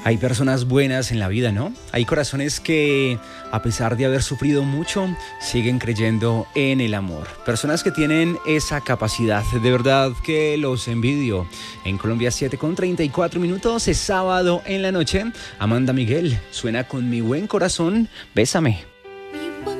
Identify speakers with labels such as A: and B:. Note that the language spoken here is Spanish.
A: Hay personas buenas en la vida, ¿no? Hay corazones que, a pesar de haber sufrido mucho, siguen creyendo en el amor. Personas que tienen esa capacidad. De verdad que los envidio. En Colombia 7:34 es sábado en la noche. Amanda Miguel suena con Mi Buen Corazón, Bésame.